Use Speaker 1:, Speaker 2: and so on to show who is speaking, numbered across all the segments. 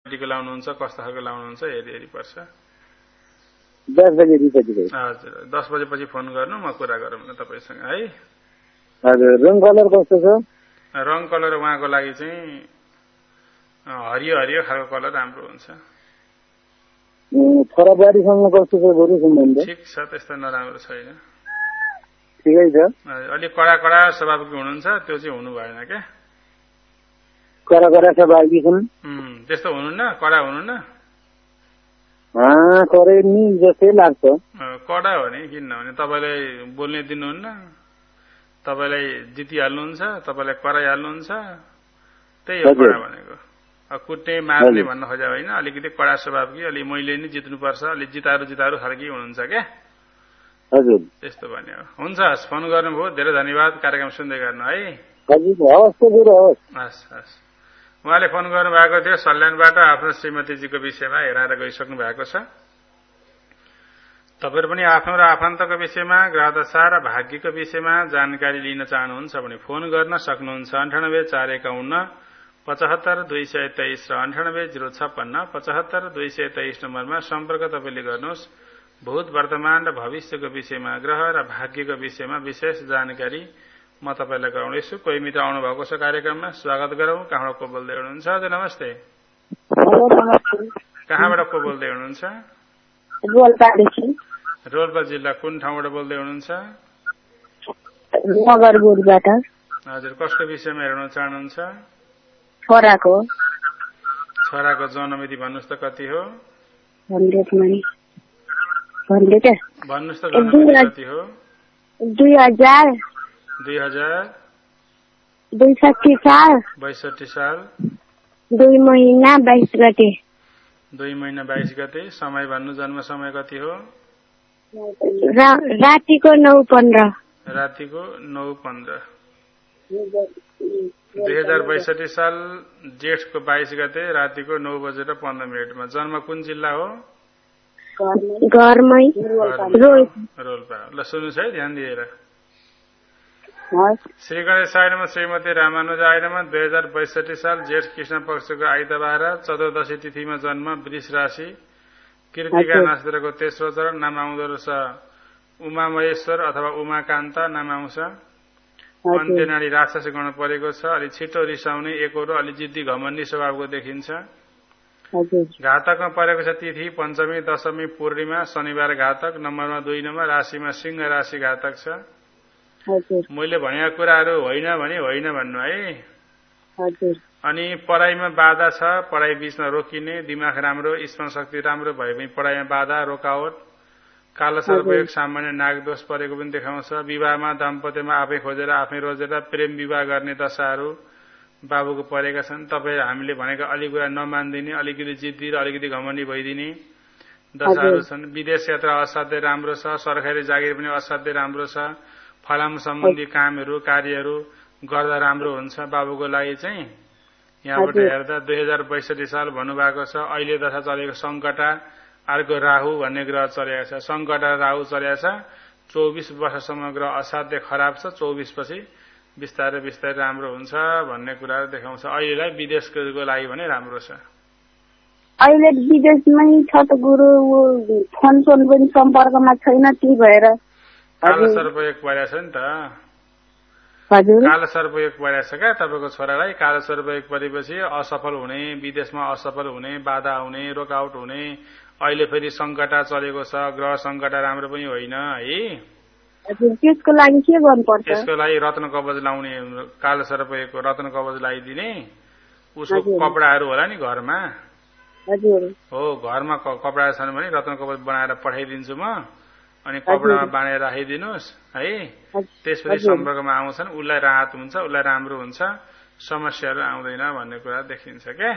Speaker 1: रिपब्लिकको लाउनुहुन्छ कस्तो खालको लाउनुहुन्छ हेरी पर्छ।
Speaker 2: 10 बजे रिपब्लिक।
Speaker 1: हजुर 10 बजेपछि फोन गर्नु म कुरा गरौँ न तपाईसँग है।
Speaker 2: हजुर रङ कलर कस्तो छ?
Speaker 1: रङ कलर उहाँको लागि चाहिँ हरियो हरियो खालको कलर राम्रो हुन्छ।
Speaker 2: छोराबारीसँग कस्तो छ बरु सम्बन्ध?
Speaker 1: ठिक छ, त्यस्तो नराम्रो छैन,
Speaker 2: ठिकै छ।
Speaker 1: अलिक कडा कडा स्वभावको हुनुहुन्छ, त्यो चाहिँ हुनु भएन क्या।
Speaker 2: कडा कडा स्वभावकी छन्?
Speaker 1: त्यस्तो हुनुहुन्न, कडा हुनुहुन्न?
Speaker 2: कडै नि जस्तै लाग्छ।
Speaker 1: कडा हो नि, किन नहुने? तपाईँलाई बोल्ने दिनुहुन्न, तपाईँलाई जितिहाल्नुहुन्छ, तपाईँलाई कराइहाल्नुहुन्छ, त्यही हो कडा भनेको। कुट्ने मार्ने भन्न खोजा होइन, अलिकति कडा स्वभावकी, अलि मैले नि जित्नुपर्छ, अलिक जितारू खालकी हुनुहुन्छ क्या।
Speaker 2: हजुर
Speaker 1: त्यस्तो भन्ने हो। हुन्छ, फोन गर्नुभयो, धेरै धन्यवाद। कार्यक्रम सुन्दै गर्नु है। हस् हस्। उहाँले फोन गर्नु भएको थियो सल्यानबाट आफ्नो श्रीमतीजीको विषयमा हेराएर गइसक्नु भएको छ। तपाईहरु पनि आफ्नो र आफन्तको विषयमा, ग्रहदशा र भाग्यको विषयमा जानकारी लिन चाहनुहुन्छ भने फोन गर्न सक्नुहुन्छ। 98 451 75 223 र 98 056 75 223 नम्बरमा सम्पर्क तपाईले गर्नुहोस्। भूत, वर्तमान र भविष्यको विषयमा, ग्रह र भाग्यको विषयमा विशेष जानकारी म तपाईलाई गराउनेछु। कोही मित्र आउनु भएको छ कार्यक्रममा, स्वागत गरौँ। कहाँबाट को बोल्दै हुनुहुन्छ? हजुर नमस्ते। कहाँबाट को बोल्दै हुनुहुन्छ? रोल्पा जिल्ला कुन ठाउँबाट बोल्दै हुनुहुन्छ?
Speaker 3: नगरपुरबाट।
Speaker 1: हजुर, कसको विषयमा हेर्न चाहनुहुन्छ? छोराको जन्ममिति भन्नुहोस् त कति हो? भन्नुहोस् त जन्ममिति कति हो?
Speaker 3: 2000 62 साल 2 महिना 22 गते।
Speaker 1: 2 महिना 22 गते। समय भन्नु, जन्म समय कति हो?
Speaker 3: रातिको 9:15।
Speaker 1: रातिको 9:15। 2062 साल जेठको 22 गते रातिको 9:15 जन्म कुन जिल्ला हो?
Speaker 3: घरमै
Speaker 1: रोल्पा। ल सुन्नुहोस् है ध्यान दिएर। श्री गणेशाय नमः, श्रीमती रामानुजाय नमः। 2062 साल जेठ कृष्ण पक्षको आइतबार चतुर्दशी तिथिमा जन्म, वृष राशि, कृतिका नक्षत्रको तेस्रो चरण। नाम आउँदो रहेछ उमा महेश्वर अथवा उमाकान्त नाम आउँछ। अन्त्यनाडी राक्षस गण परेको छ। अलि छिटो रिसाउने, एकोरो, अलि जिद्दी घमण्डी स्वभावको देखिन्छ। घातकमा परेको छ तिथि पञ्चमी, दशमी, पूर्णिमा, शनिबार घातक। नम्बरमा 2 नम्बर, राशिमा सिंह राशि घातक छ। मैले भनेका कुराहरू होइन भने होइन भन्नु है। अनि पढाइमा बाधा छ, पढाइ बीचमा रोकिने, दिमाग राम्रो, स्मरण शक्ति राम्रो भए पनि पढाइमा बाधा, रोकावट, कालो सर्पयोग, सामान्य नागदोष परेको पनि देखाउँछ। विवाहमा, दाम्पत्यमा आफै खोजेर आफै रोजेर प्रेम विवाह गर्ने दशाहरू बाबुको परेका छन्। तपाईँ हामीले भनेका अलिक कुरा नमानिदिने, अलिकति जिद्दी र अलिकति घमण्डी भइदिने दशाहरू छन्। विदेश यात्रा असाध्यै राम्रो छ। सरकारी जागिर पनि असाध्यै राम्रो छ। फलाम सम्बन्धी कामहरू, कार्यहरू गर्दा राम्रो हुन्छ। बाबुको लागि चाहिँ यहाँबाट हेर्दा 2062 साल भन्नुभएको छ। अहिले दशा चलेको सङ्कटा, अर्को राहु भन्ने ग्रह चलेको छ। सङ्कटा राहु चलेको छ। 24 वर्षसम्म ग्रह असाध्यै खराब छ। 24 पछि बिस्तारै बिस्तारै राम्रो हुन्छ भन्ने कुराहरू देखाउँछ। अहिलेलाई विदेशको लागि भने राम्रो छ।
Speaker 3: अहिले विदेशमै छ त गुरु, फोन पनि सम्पर्कमा छैन, ती भएर
Speaker 1: कालो सर्पयोग परेछ नि त। कालो सर्पयोग परेछ क्या तपाईँको छोरालाई। कालो सर्पयोग परेपछि असफल हुने, विदेशमा असफल हुने, बाधा आउने, रोकावट हुने। अहिले फेरि सङ्कटा चलेको छ। ग्रह सङ्कटा राम्रो पनि होइन है।
Speaker 3: त्यसको लागि के गर्नुपर्छ?
Speaker 1: त्यसको लागि रत्न कवच लाउने, कालो सर्पयोगको रत्न कवच लगाइदिने। उसको कपडाहरू होला नि घरमा, हो घरमा कपडा छन् भने रत्न कवच बनाएर पठाइदिन्छु म। अनि कपडामा बाँडेर राखिदिनुहोस् है। त्यसपछि सम्पर्कमा आउँछन्, उसलाई राहत हुन्छ, उसलाई राम्रो हुन्छ, समस्याहरू आउँदैन भन्ने कुरा देखिन्छ क्या।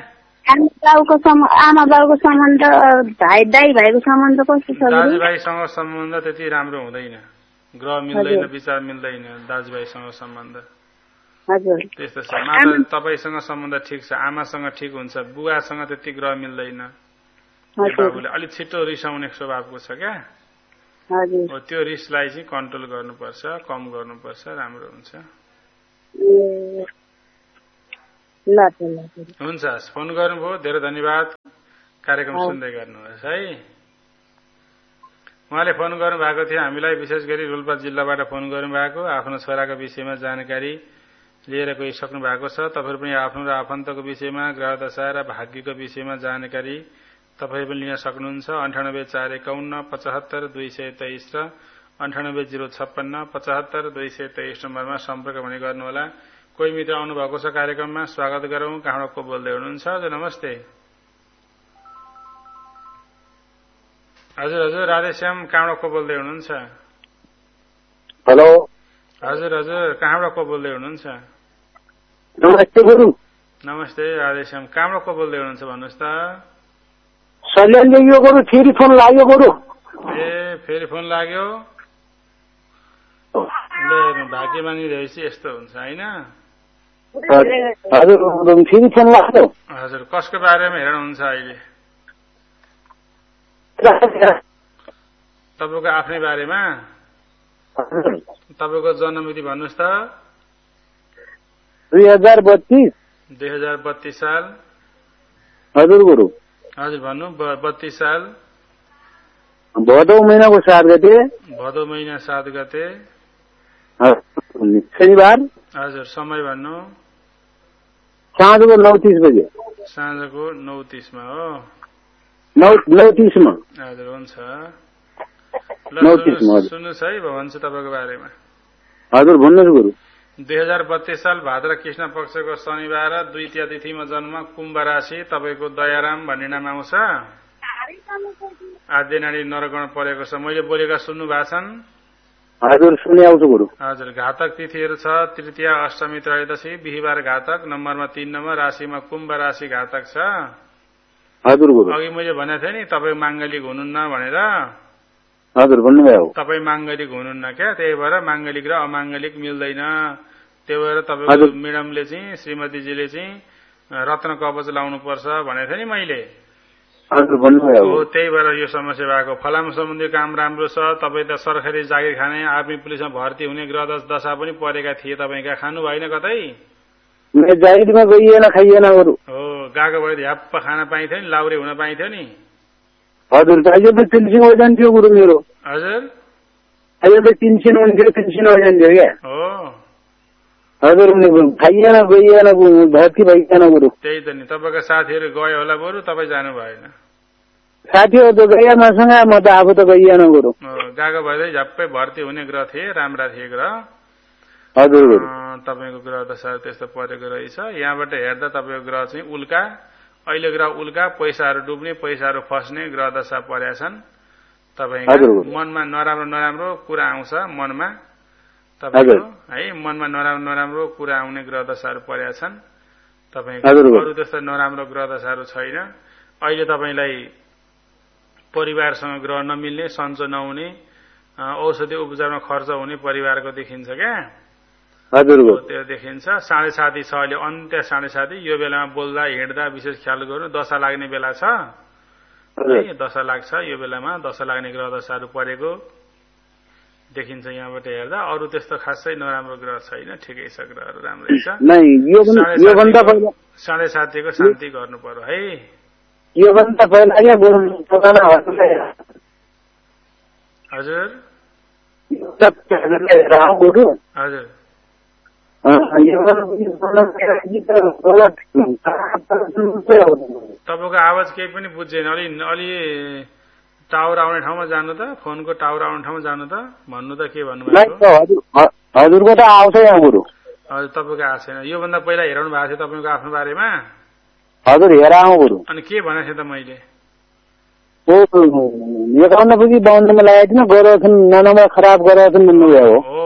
Speaker 3: आमा बाउको सम्बन्ध, दाइ भाइको सम्बन्ध कस्तो छ?
Speaker 1: दाजुभाइसँग सम्बन्ध त्यति राम्रो हुँदैन। ग्रह मिल्दैन, विचार मिल्दैन दाजुभाइसँग सम्बन्ध। त्यस्तो छ। माता तपाईसँग सम्बन्ध ठिक छ, आमासँग ठिक हुन्छ, बुवासँग त्यति ग्रह मिल्दैन। बाबुले अलिक छिटो रिसाउने स्वभावको छ क्या। त्यो रिसलाई चाहिँ कन्ट्रोल गर्नुपर्छ, कम गर्नुपर्छ, राम्रो हुन्छ। हुन्छ, फोन गर्नुभयो, धेरै धन्यवाद। कार्यक्रम सुन्दै गर्नुहोस् है। उहाँले फोन गर्नुभएको थियो हामीलाई, विशेष गरी रोल्पा जिल्लाबाट फोन गर्नुभएको, आफ्नो छोराको विषयमा जानकारी लिएर गइसक्नु भएको छ। तपाईहरु पनि आफ्नो र आफन्तको विषयमा, ग्रह दशा र भाग्यको विषयमा जानकारी तपाईहरु पनि लिन सक्नुहुन्छ। 984151 75223 र 98056 75223 नम्बरमा सम्पर्क भने गर्नुहोला। कोही मित्र आउनु भएको छ कार्यक्रममा, स्वागत गरौं। कहाँबाट को बोल्दै हुनुहुन्छ? हजुर नमस्ते। हजुर हजुर, राधेश्याम, कहाँबाट को बोल्दै हुनुहुन्छ?
Speaker 2: हेलो।
Speaker 1: हजुर हजुर, कहाँबाट को बोल्दै हुनुहुन्छ?
Speaker 2: नमस्ते गुरु।
Speaker 1: नमस्ते राधेश्याम, कहाँबाट को बोल्दै हुनुहुन्छ भन्नुहोस् त?
Speaker 2: सल्यानले यो गुरु फेरि फोन लाग्यो गुरु।
Speaker 1: ए फेरि फोन लाग्यो? भाग्यमानी रहेछ, यस्तो हुन्छ होइन?
Speaker 2: हजुर फेरि फोन लाग्यो।
Speaker 1: हजुर, कसको बारेमा हेर्नुहुन्छ अहिले? तपाईँको आफ्नै बारेमा? तपाईँको जन्ममिति भन्नुहोस् त?
Speaker 2: 2032।
Speaker 1: 2032 साल।
Speaker 2: हजुर गुरु।
Speaker 1: हजुर भन्नु। 32 साल
Speaker 2: भदौ महिनाको 7 गते।
Speaker 1: भदौ महिना 7 गते
Speaker 2: शनिबार।
Speaker 1: हजुर, समय भन्नु?
Speaker 2: साँझको 9:30 बजे।
Speaker 1: साँझको 9:30 मा हो?
Speaker 2: 9:30 मा।
Speaker 1: हजुर हुन्छ। ल
Speaker 2: 9:30 मा
Speaker 1: सुन्नुहोस् है, भन्छु तपाईँको बारेमा।
Speaker 2: हजुर भन्नुहोस् गुरु।
Speaker 1: 2032 साल भाद्र कृष्ण पक्षको शनिबार द्वितीय तिथिमा जन्म, कुम्भ राशि। तपाईँको दयाराम भन्ने नाम आउँछ। आद्य नाडी नरगण परेको छ। मैले बोलेका सुन्नु भएको छन्?
Speaker 2: हजुर सुने आउँछु गुरु।
Speaker 1: हजुर, घातक तिथिहरू छ तृतीय, अष्टमी, त्रयोदशी, बिहिबार घातक। नम्बरमा 3 नम्बर, राशिमा कुम्भ राशि घातक छ।
Speaker 2: हजुर गुरु।
Speaker 1: अघि मैले भनेको थिएँ नि तपाईँ माङ्गलिक हुनुहुन्न भनेर।
Speaker 2: हजुर भन्नुभयो।
Speaker 1: तपाईँ माङ्गलिक हुनुहुन्न क्या, त्यही भएर माङ्गलिक र अमाङ्गलिक मिल्दैन। त्यही भएर तपाईँको म्याडमले चाहिँ, श्रीमतीजीले चाहिँ रत्न कवच लाउनु पर्छ भनेको थिएँ नि मैले।
Speaker 2: हजुर भन्नुभयो।
Speaker 1: हो, त्यही भएर यो समस्या भएको। फलाम सम्बन्धी काम राम्रो छ। तपाईँ त सरकारी जागिर खाने, आर्मी पुलिसमा भर्ती हुने ग्रह दशा पनि परेका थिए तपाईँका। खानु भएन कतै?
Speaker 2: जागिरमा गइएन, खाइएन गुरु।
Speaker 1: हो, गएको भए ह्याप्प खान पाइन्थ्यो नि, लाउरे हुन पाइन्थ्यो नि।
Speaker 2: हजुर अहिले त पेन्सन हो जान्थ्यो गुरु मेरो।
Speaker 1: हजुर
Speaker 2: अहिले त पेन्सन हुन्थ्यो, पेन्सन हो जान्थ्यो क्या।
Speaker 1: हो
Speaker 2: हजुर खाइएन, गइएन, भर्ती भइएन गुरु।
Speaker 1: त्यही त नि, तपाईँको साथीहरू गयो होला बरु, तपाईँ जानु भएन।
Speaker 2: साथीहरू त गए मसँग, म त आफू त गइएन गुरु।
Speaker 1: गएको भए झ्याप्पै भर्ती हुने ग्रह थिए, राम्रा थिए ग्रह।
Speaker 2: हजुर
Speaker 1: तपाईँको ग्रह दशा त्यस्तो परेको रहेछ। यहाँबाट हेर्दा तपाईँको ग्रह चाहिँ उल्का, अहिले ग्रह उल्का, पैसाहरू डुब्ने, पैसाहरू फस्ने ग्रह दशा परेका छन्। तपाईँको मनमा नराम्रो नराम्रो कुरा आउँछ मनमा, तपाईँको है मनमा नराम्रो नराम्रो कुरा आउने ग्रह दशाहरू परेका छन्। तपाईँको अरू त्यस्तो नराम्रो ग्रह दशाहरू छैन। अहिले तपाईँलाई परिवारसँग ग्रह नमिल्ने, सन्चो नहुने, औषधि उपचारमा खर्च हुने परिवारको देखिन्छ क्या।
Speaker 2: हजुर
Speaker 1: त्यो देखिन्छ। 7:30 छ अहिले, अन्त्य 7:30। यो बेलामा बोल्दा हिँड्दा विशेष ख्याल गर्नु। दशा लाग्ने बेला छ है, दशा लाग्छ यो बेलामा। दशा लाग्ने ग्रह दशाहरू परेको देखिन्छ यहाँबाट हेर्दा। अरू त्यस्तो खासै नराम्रो ग्रह छैन, ठिकै छ, ग्रहहरू राम्रै छ। 7:30 को शान्ति गर्नु पर्यो है।
Speaker 2: योभन्दा पहिला
Speaker 1: हजुर हजुर तपाईँको आवाज केही पनि बुझ्दैन। अलि टावर आउने ठाउँमा जानु त, फोनको टावर आउने ठाउँमा जानु त। भन्नु त के भन्नुभएको?
Speaker 2: हजुरको त आउँछ यहाँ गुरु।
Speaker 1: हजुर तपाईँको आएको छैन। योभन्दा पहिला हेराउनु भएको थियो तपाईँको आफ्नो बारेमा?
Speaker 2: हजुर हेर आउँ गुरु।
Speaker 1: अनि के भनेको थिएँ त मैले?
Speaker 2: 51 बजी 52 लगाएको थिएन, गरेछन्, नम्बर खराब गरेछन् भन्नुभयो।
Speaker 1: हो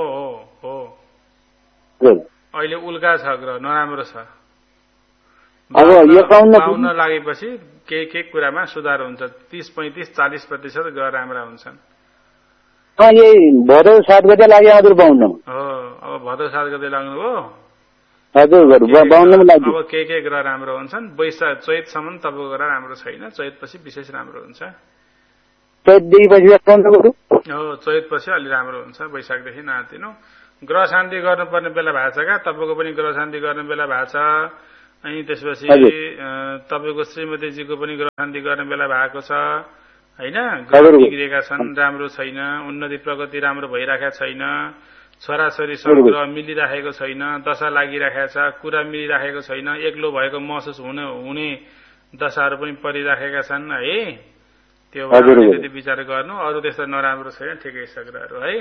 Speaker 1: अहिले उल्का छ, ग्रह नराम्रो छ।
Speaker 2: अब 51
Speaker 1: लागेपछि केही कुरामा सुधार हुन्छ। 30, 35, 40% ग्रह राम्रा हुन्छन्।
Speaker 2: यही भदौ 7 गते लाग्यो हजुर 52।
Speaker 1: हो, अब भदौ 7 गते लाग्नु हो।
Speaker 2: हजुर 52 लाग्यो।
Speaker 1: अब के ग्रह राम्रो हुन्छन्। वैशाख चैतसम्म तपाईँको ग्रह राम्रो छैन, चैतपछि विशेष राम्रो हुन्छ।
Speaker 2: चैतदेखि
Speaker 1: हो, चैतपछि अलि राम्रो हुन्छ, वैशाखदेखि नआतिनु। ग्रह शान्ति गर्नुपर्ने बेला भएको छ क्या, तपाईँको पनि ग्रह शान्ति गर्ने बेला भएको छ। अनि त्यसपछि तपाईको श्रीमतीजीको पनि ग्रह शान्ति गर्ने बेला भएको छ हैन, ग्रह बिग्रेका छन्, राम्रो छैन, उन्नति प्रगति राम्रो भइराखेको छैन, छोराछोरीसँग ग्रह मिलिराखेको छैन, दशा लागिराखेको छ, कुरा मिलिराखेको छैन, एक्लो भएको महसुस हुने दशाहरू पनि परिराखेका छन् है। त्यो अलिकति विचार गर्नु, अरू त्यस्तो नराम्रो छैन, ठिकै छ ग्रहहरू है।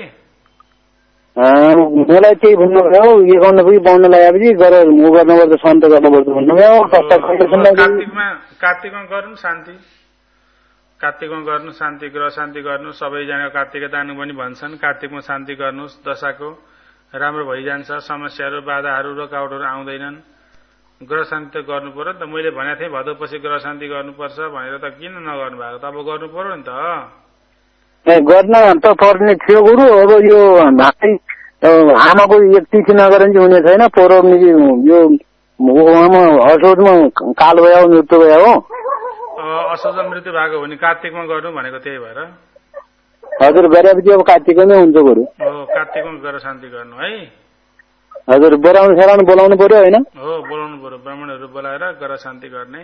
Speaker 2: मलाई त्यही भन्नुभयो, 51 52 लगाएपछि गरेर म गर्नुपर्छ, शान्त गर्नुपर्छ भन्नुभयो।
Speaker 1: कार्तिकमा गर्नु शान्ति, कार्तिकमा गर्नु शान्ति, ग्रह शान्ति गर्नु। सबैजना कार्तिक तान्नु पनि भन्छन्, कार्तिकमा शान्ति गर्नुहोस्, दशाको राम्रो भइजान्छ, समस्याहरू बाधाहरू रोकावटहरू आउँदैनन्। ग्रह शान्ति त गर्नु पर्यो नि त, मैले भनेको थिएँ भदौपछि ग्रह शान्ति गर्नुपर्छ भनेर, त किन नगर्नु भएको त, अब गर्नु पर्यो नि त।
Speaker 2: गर्न त पर्ने थियो गुरु। अब यो आमाको एक तिथि नगरे चाहिँ हुने छैन। पौर्णमी यो असोजमा काल भयो, मृत्यु भयो हो।
Speaker 1: असोज मृत्यु भएको भने कार्तिकमा गर्नु भनेको त्यही भएर।
Speaker 2: हजुर, गरेपछि अब कार्तिकमै हुन्छ गुरु।
Speaker 1: हो, कार्तिकमा ग्रह शान्ति गर्नु है।
Speaker 2: हजुर, बोलाउनु पर्यो होइन?
Speaker 1: हो, बोलाउनु पर्यो, ब्राह्मणहरू बोलाएर ग्रह शान्ति गर्ने,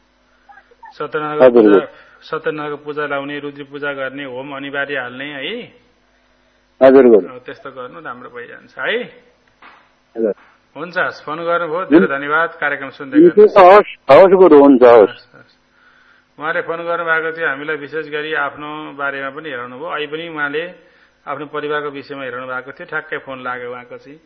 Speaker 1: सत्यनारायणको पूजा लाउने, रुद्री पूजा गर्ने, होम अनिवार्य हाल्ने है।
Speaker 2: हजुर गुरु,
Speaker 1: त्यस्तो गर्नु, राम्रो भइजान्छ है। हुन्छ, फोन गर्नुभयो, धेरै धन्यवाद। कार्यक्रम सुन्दै
Speaker 2: हवस् गुरु, हुन्छ हवस्।
Speaker 1: उहाँले फोन गर्नु भएको थियो, हामीलाई विशेष गरी आफ्नो बारेमा पनि हेराउनु भयो, अहिले पनि उहाँले आफ्नो परिवारको विषयमा हेराउनु भएको थियो। ठ्याक्कै फोन लाग्यो उहाँको चाहिँ।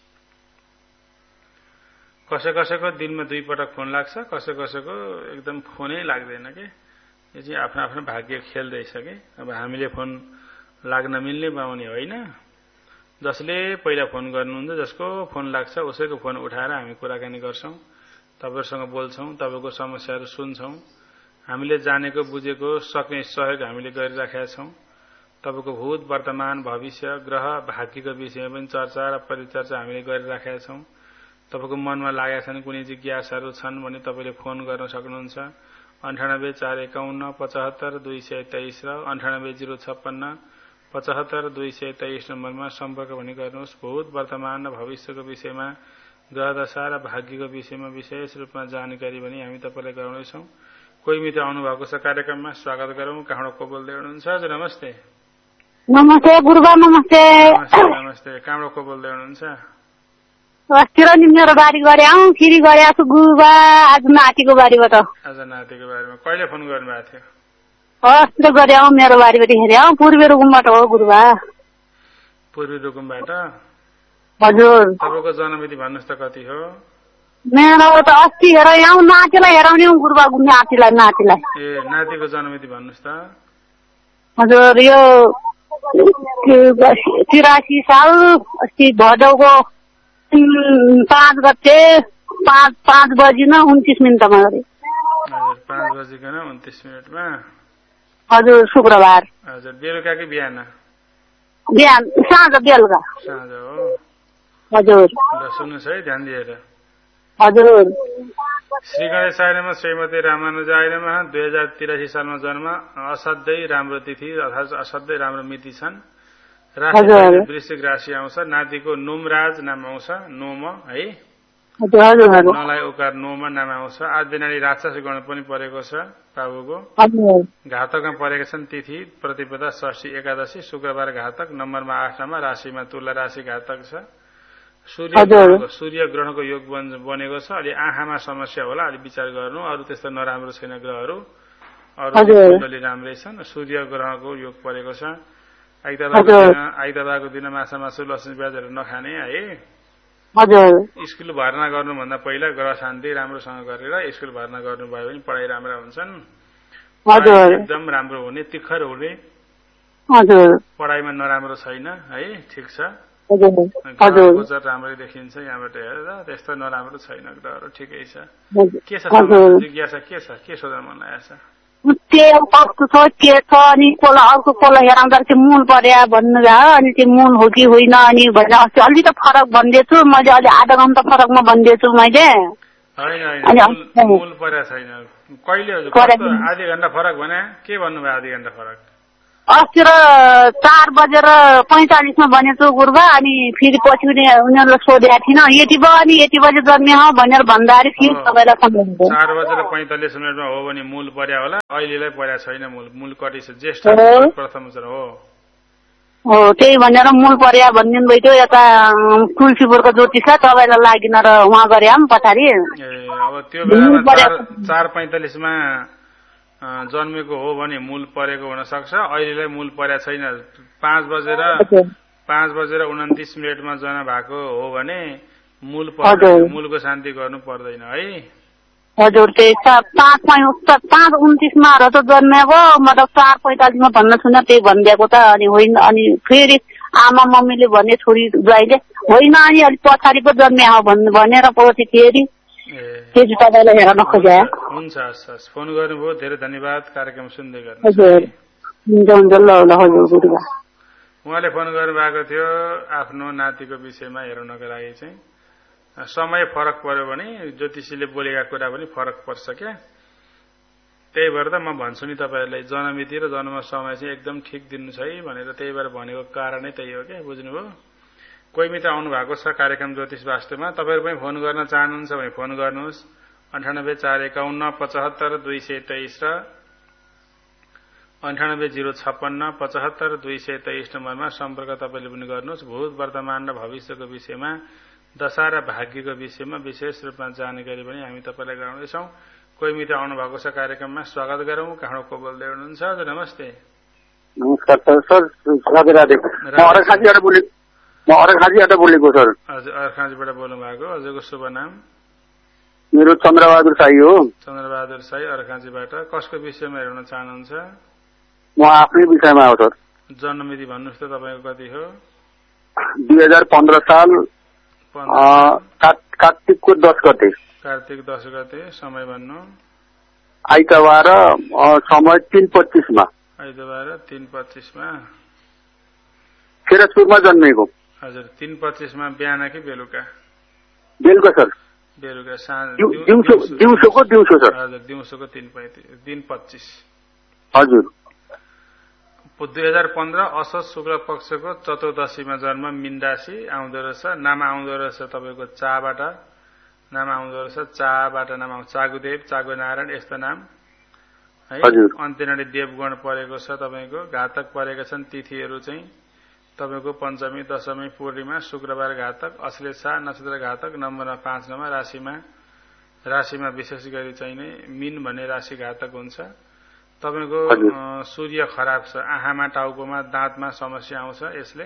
Speaker 1: कसैको दिनमा 2 पटक फोन लाग्छ, कसैको एकदम फोनै लाग्दैन के। यो चाहिँ आफ्नो आफ्नो भाग्य खेल्दैछ के। अब हामीले फोन लाग्न मिल्ने पाउने होइन। जसले पहिला फोन गर्नुहुन्छ, जसको फोन लाग्छ उसैको फोन उठाएर हामी कुराकानी गर्छौं, तपाईहरुसँग बोल्छौं, तपाईको समस्याहरू सुन्छौं। हामीले जानेको बुझेको सक्ने सहयोग हामीले गरिराखेका छौं। तपाईको भूत वर्तमान भविष्य ग्रह भाग्यको विषयमा पनि चर्चा र परिचर्चा हामीले गरिराखेका छौं। तपाईको मनमा लागेका छन् कुनै जिज्ञासाहरू छन् भने तपाईले फोन गर्न सक्नुहुन्छ। 98 451 75 223 र 98 056 75 223 नम्बरमा सम्पर्क पनि गर्नुहोस्। भूत वर्तमान र भविष्यको विषयमा ग्रह दशा र भाग्यको विषयमा विशेष रूपमा जानकारी पनि हामी तपाईलाई गराउनेछौं। कोही मित्र आउनु भएको छ कार्यक्रममा, स्वागत गरौँ। कहाँबाट को बोल्दै हुनुहुन्छ? हजुर नमस्ते।
Speaker 3: नमस्ते गुरुबा, नमस्ते।
Speaker 1: नमस्ते, कहाँबाट को बोल्दै हुनुहुन्छ?
Speaker 3: अस्ति र नि मेरो बारी गरे फेरि गरे छु गुरुबा, आज नातिको बारीबाट।
Speaker 1: आज नातिको बारीमा कहिले फोन गर्नुभएको थियो?
Speaker 3: अस्ति त गरे मेरो बारीबाट हेरे पूर्वी रुकुमबाट हो गुरुबा।
Speaker 1: पूर्वी रुकुमबाट?
Speaker 3: हजुर।
Speaker 1: तपाईको जन्ममिति भन्नुस् त कति हो?
Speaker 3: मेरो त अस्ति हेर यहाँ नातिलाई हेराउने गुरुबा, नातिलाई।
Speaker 1: ए, नातिको जन्ममिति भन्नुस् त।
Speaker 3: हजुर, यो 83 साल अस्ति भदौको 5 गते 5 बजिन 29 मिनेटमा गरे।
Speaker 1: हजुर, 5 बजिकन 29 मिनेटमा।
Speaker 3: हजुर, शुक्रबार।
Speaker 1: हजुर, बेलुका कि बिहान?
Speaker 3: बिहान, साँझ, बेलुका।
Speaker 1: साँझ हो।
Speaker 3: हजुर।
Speaker 1: ल सुन्नुस् है ध्यान दिएर।
Speaker 3: हजुर।
Speaker 1: श्री गणेशाय नमः, श्रीमती रामानुजाय नमः। 2083 सालमा जन्म, असाध्यै राम्रो तिथि अर्थात् असाध्यै राम्रो मिति छन्। राशि वृश्चिक राशि आउँछ। नातिको नोमराज नाम आउँछ, नोम है। नलाई उकार नोम नाम आउँछ। आज दिनाली राक्षस गण पनि परेको छ बाबुको। घातकमा परेका छन् तिथि प्रतिपदा षष्ठी एकादशी शुक्रबार घातक। नम्बरमा 8 मा, राशिमा तुला राशि घातक छ। सूर्य ग्रहणको योग बनेको छ। अलि आँखामा समस्या होला, अलि विचार गर्नु। अरू त्यस्तो नराम्रो छैन ग्रहहरू, अरू कुण्डली राम्रै छन्। सूर्य ग्रहको योग परेको छ। आइतबारको दिन माछा मासु लसुन प्याजहरू नखाने है। स्कुल भर्ना गर्नुभन्दा पहिला ग्रह शान्ति राम्रोसँग गरेर स्कुल भर्ना गर्नुभयो भने पढाइ राम्रा हुन्छन्। एकदम राम्रो हुने, तिखर हुने। पढाइमा नराम्रो छैन है, ठिक छ। गोचर राम्रै देखिन्छ यहाँबाट हेरेर, त्यस्तो नराम्रो छैन ग्रहहरू, ठिकै छ। के छ जिज्ञासा, के छ, के सोध्न मन लागेको छ?
Speaker 3: कस्तो छ के छ अनि अर्को कोला हेराउँदा चाहिँ मूल पर्या भन्नुभयो, अनि त्यो मूल हो कि होइन अनि भनेर अस्ति अलि त फरक भनिदिएछु मैले, अलि आधा घन्टा फरकमा भनिदिएछु मैले।
Speaker 1: मूल पर्या छैन। कहिले आधी घन्टा फरक भने के भन्नुभयो? आधी घन्टा फरक
Speaker 3: अस्ति र 4:45 भनेको गुरुबा अनि फेरि पछि उनीहरूलाई सोधेको थिइनँ यति भयो अनि यति बजे जन्मे हो भनेर भन्दाखेरि फेरि तपाईँलाई सम्झाउँछु
Speaker 1: 4:45 हो भने मूल पर्या होला अहिलेलाई पर्या छैन मूल कटिस ज्येष्ठ प्रथम
Speaker 3: हो त्यही भनेर मूल पर्या भनिदिनु भयो त्यो यता तुलसीपुरको ज्योतिष तपाईँलाई लागिन र उहाँ गरे पछाडि
Speaker 1: अब त्यो बेलामा 4:45 जन्मेको हो भने मूल परेको हुन सक्छ अहिलेलाई मूल पर्या छैन 5:29 जन्म भएको हो भने मूलको शान्ति गर्नु पर्दैन है
Speaker 3: हजुर त्यही 5:29 र त जन्मेको मतलब 4:45 भन्न सुन त्यही भनिदिएको त अनि होइन अनि फेरि आमा मम्मीले भने छोरी ज्वाइँले होइन अनि अलिक पछाडि पो जन्मे हो भनेर पछि फेरि त्यही तपाईँलाई हेर्न खोजे
Speaker 1: हुन्छ हस् फोन गर्नुभयो धेरै धन्यवाद कार्यक्रम सुन्दै गर्नु
Speaker 3: हजुर हुन्छ ल हजुर गुरुबा
Speaker 1: उहाँले फोन गर्नुभएको थियो आफ्नो नातिको विषयमा हेर्नको लागि चाहिँ समय फरक पर्यो भने ज्योतिषीले बोलेका कुरा पनि फरक पर्छ क्या त्यही भएर त म भन्छु नि तपाईँहरूलाई जन्ममिति र जन्म समय चाहिँ एकदम ठिक दिनु छ है भनेर त्यही भएर भनेको कारणै त्यही हो क्या बुझ्नुभयो कोही मित्र आउनु भएको छ कार्यक्रम ज्योतिष वास्तुमा तपाईँहरू पनि फोन गर्न चाहनुहुन्छ भने फोन गर्नुहोस् 9841572223 र 9805572223 नम्बरमा सम्पर्क तपाईँले पनि गर्नुहोस् भूत वर्तमान र भविष्यको विषयमा दशा र भाग्यको विषयमा विशेष रूपमा जानकारी पनि हामी तपाईँलाई गराउँदैछौँ कोही मित्र आउनु भएको छ कार्यक्रममा स्वागत गरौँ कहाँ को बोल्दै हुनुहुन्छ हजुर नमस्ते
Speaker 2: नमस्कार सर म अर्खाँजीबाट बोलेको सर
Speaker 1: हजुर अर्खाँजीबाट बोल्नु भएको हजुरको शुभ नाम
Speaker 2: मेरो चन्द्रबहादुर साई हो
Speaker 1: चन्द्रबहादुर साई अर्खाँजीबाट कसको विषयमा हेर्न चाहनुहुन्छ
Speaker 2: म आफ्नै विषयमा हो सर
Speaker 1: जन्ममिति भन्नुहोस् त तपाईँको कति हो
Speaker 2: 2015 साल कार्तिकको 10 गते
Speaker 1: कार्तिक 10 गते समय भन्नु
Speaker 2: आइतबार समय 3:25
Speaker 1: आइतबार 3:25
Speaker 2: फिरोजपुरमा जन्मेको
Speaker 1: हजुर 3:25 बिहान कि बेलुका
Speaker 2: सर
Speaker 1: बेलुका
Speaker 2: दिउँसोको सर
Speaker 1: हजुर दिउँसोको 3:25
Speaker 2: हजुर
Speaker 1: 2015 असोज शुक्ल पक्षको चतुर्दशीमा जन्म मीन राशि आउँदो रहेछ नाम आउँदो रहेछ तपाईँको चाबाट नाम आउँदो रहेछ चाबाट नाम आउँछ चागुदेव चागुनारायण यस्तो नाम है अन्त्यनाडी देवगण परेको छ तपाईँको घातक परेका छन् तिथिहरू चाहिँ तपाईँको पञ्चमी दशमी पूर्णिमा शुक्रबार घातक अश्लेषा नक्षत्र घातक नम्बरमा 5 नमा राशिमा विशेष गरी चाहिँ नै मीन भन्ने राशि घातक हुन्छ तपाईँको सूर्य खराब छ आँखामा टाउकोमा दाँतमा समस्या आउँछ यसले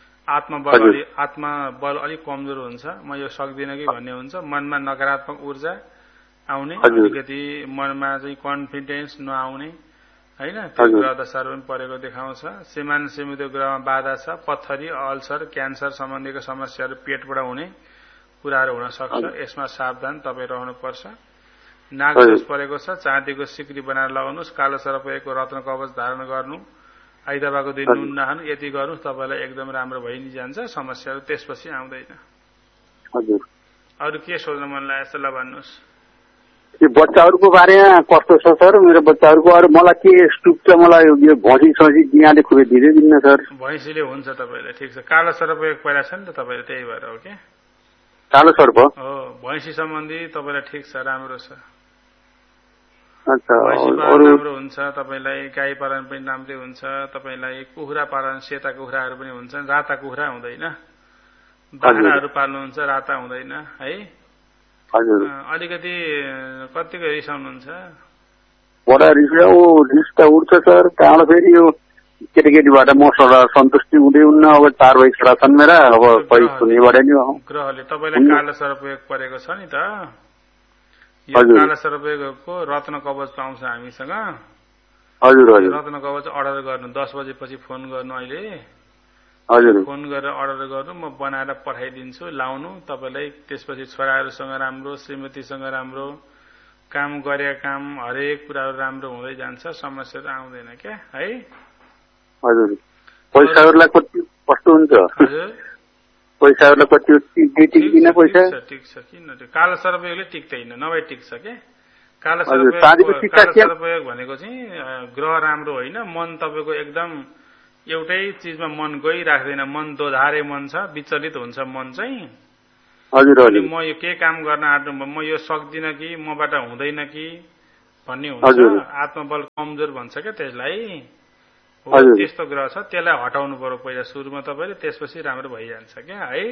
Speaker 1: आत्मबल अलिक कमजोर हुन्छ म यो सक्दिनँ कि भन्ने हुन्छ मनमा नकारात्मक ऊर्जा आउने अलिकति मनमा चाहिँ कन्फिडेन्स नआउने हैन त्यो ग्रह दशाहरू पनि परेको देखाउँछ सीमान सीमित ग्रहमा बाधा छ पत्थरी अल्सर क्यान्सर सम्बन्धीको समस्याहरू पेटबाट हुने कुराहरू हुन सक्छ यसमा सावधान तपाईँ रहनुपर्छ नागदोष परेको छ चाँदीको सिक्री बनाएर लगाउनुहोस् कालो सर्पको रत्न कवच धारण गर्नु आइतबारको दिन नुन नखानु यति गर्नुहोस् तपाईँलाई एकदम राम्रो भइ नै जान्छ समस्याहरू त्यसपछि आउँदैन
Speaker 2: हजुर
Speaker 1: अरू के सोध्न मन लागेछ ल भन्नुहोस्
Speaker 2: यो बच्चाहरूको बारेमा कस्तो छ सर मेरो बच्चाहरूको अरू मलाई के स्टुप छ मलाई यो भैँसी सजी यहाँले खुबै दिँदै दिन्न सर
Speaker 1: भैँसीले हुन्छ तपाईँलाई ठिक छ कालो सर्प एक पहिला छ नि त तपाईँले त्यही भएर हो के
Speaker 2: कालो सर्प हो
Speaker 1: भैँसी सम्बन्धी तपाईँलाई ठिक छ राम्रो छ
Speaker 2: अच्छा
Speaker 1: भैँसी पालन राम्रो हुन्छ तपाईँलाई गाई पालन पनि राम्रै हुन्छ तपाईँलाई कुखुरा पालन सेता कुखुराहरू पनि हुन्छन् राता कुखुरा हुँदैन बाख्राहरू पाल्नुहुन्छ राता हुँदैन है
Speaker 2: हजुर
Speaker 1: अलिकति कतिको रिसाउनुहुन्छ
Speaker 2: बडा रिस त उठ्छ सर त्यहाँबाट फेरि यो केटाकेटीबाट मसँग सन्तुष्टि हुँदै हुन्न अब 4 भाइ छोरा छन् मेरा अब सुन्नेबाट नि हो
Speaker 1: ग्रहले तपाईँलाई कालो सर्पयोग परेको छ नि त यो कालो सर्पयोगको रत्न कवच पाउँछ हामीसँग
Speaker 2: हजुर
Speaker 1: रत्न कवच अर्डर गर्नु 10 बजेपछि फोन गर्नु अहिले
Speaker 2: हजुर
Speaker 1: फोन गरेर अर्डर गर्नु म बनाएर पठाइदिन्छु लाउनु तपाईलाई त्यसपछि छोराहरूसँग राम्रो श्रीमतीसँग राम्रो काम गरेका काम हरेक कुराहरू राम्रो हुँदै जान्छ समस्याहरू आउँदैन क्या है
Speaker 2: हजुर पैसाहरूलाई कति कस्तो हुन्छ
Speaker 1: हजुर
Speaker 2: पैसाहरूलाई कति टिक्दिन पैसा
Speaker 1: ठिक छ किन कालो सर्पयोगले टिक्दैन नभए टिक्छ के काला सदुपयोग भनेको चाहिँ ग्रह राम्रो होइन, मन तपाईँको एकदम एउटै चिजमा मन गइराख्दैन, मन दोधारे मन छ, विचलित हुन्छ मन चाहिँ। अनि म यो के काम गर्न आँट्नु, म यो सक्दिनँ कि मबाट हुँदैन कि भन्ने हुन्छ। आत्मबल कमजोर भन्छ क्या त्यसलाई। त्यस्तो ग्रह छ, त्यसलाई हटाउनु पर्यो पहिला सुरुमा तपाईँले, त्यसपछि राम्रो भइजान्छ क्या है।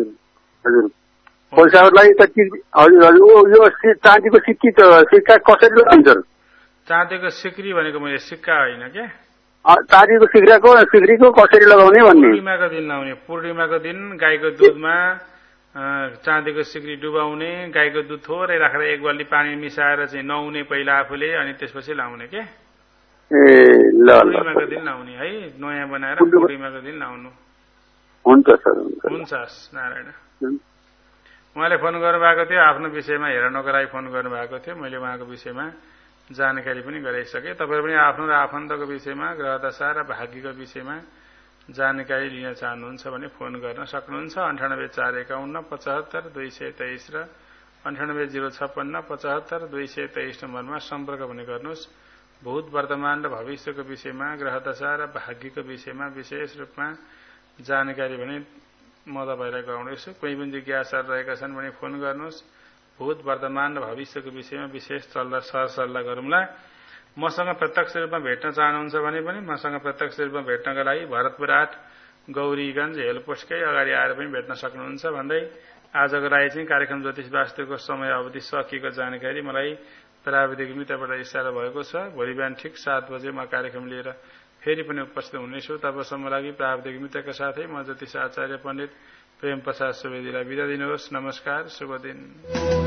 Speaker 2: पैसालाई त यो चाँदीको सिक्का कसरी लगाइन्छ?
Speaker 1: चाँदीको सिक्री भनेको मैले सिक्का होइन क्या,
Speaker 2: चाँदीको सिक्रीको कसरी लगाउने भन्ने।
Speaker 1: पूर्णिमाको दिन लाउने, पूर्णिमाको दिन गाईको दुधमा चाँदीको सिक्री डुबाउने, गाईको दुध थोरै राखेर एक बाल्टी पानी मिसाएर चाहिँ नुहाउने पहिला आफूले, अनि त्यसपछि लाउने के। पूर्णिमाको दिन लाउने है, नयाँ बनाएर पूर्णिमाको दिन लाउनु।
Speaker 2: हुन्छ सर,
Speaker 1: हुन्छ नारायण। उहाँले फोन गर्नुभएको थियो आफ्नो विषयमा हेर्नको लागि फोन गर्नुभएको थियो, मैले उहाँको विषयमा जानकारी पनि गराइसकेँ। तपाईँ पनि आफ्नो र आफन्तको विषयमा, ग्रहदशा र भाग्यको विषयमा जानकारी लिन चाहनुहुन्छ भने फोन गर्न सक्नुहुन्छ। 9841575223 र 9805575223 नम्बरमा सम्पर्क पनि गर्नुहोस्। भूत, वर्तमान र भविष्यको विषयमा, ग्रहदशा र भाग्यको विषयमा विशेष रूपमा जानकारी भने म तपाईँलाई गराउँदैछु। कुनै पनि जिज्ञासाहरू रहेका छन् भने फोन गर्नुहोस्। भूत, वर्तमान र भविष्यको विषयमा विशेष सरसल्लाह गरौँला। मसँग प्रत्यक्ष रूपमा भेट्न चाहनुहुन्छ भने पनि मसँग प्रत्यक्ष रूपमा भेट्नका लागि भरतपुर 8 गौरीगञ्ज हेलपोस्टकै अगाडि आएर पनि भेट्न सक्नुहुन्छ भन्दै आजको लागि चाहिँ कार्यक्रम ज्योतिष वास्तुको समय अवधि सकिएको जानकारी मलाई प्राविधिक मित्रबाट इशारा भएको छ। भोलि बिहान ठिक 7 बजे म कार्यक्रम लिएर फेरि पनि उपस्थित हुनेछु। तबसम्म लागि प्राविधिक मित्रका साथै म ज्योतिष आचार्य पण्डित प्रेम प्रसाद सुवेदीलाई बिदा दिनुहोस्। नमस्कार, शुभ दिन।